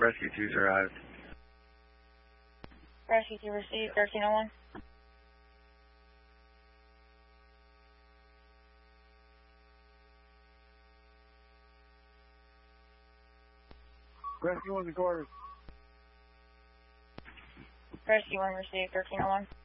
Rescue 2's arrived. Rescue 2 received, 1301. Rescue 1's in quarters. Rescue 1 received, 1301.